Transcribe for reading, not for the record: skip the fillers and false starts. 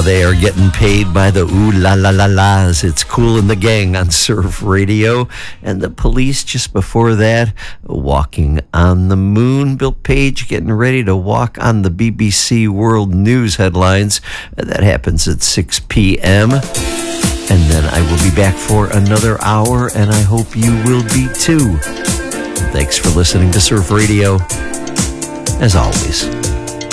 they are getting paid by the ooh la la la las. It's Kool and the Gang on Surf Radio. And the Police just before that, Walking on the Moon. Bill Page getting ready to walk on the BBC World News headlines. That happens at 6 p.m. And then I will be back for another hour, and I hope you will be too. Thanks for listening to Surf Radio, as always.